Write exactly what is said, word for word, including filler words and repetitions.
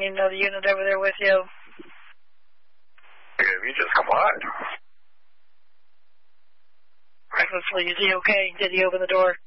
need another unit over there with you. If you just complied. Hopefully, is he okay? Did he open the door?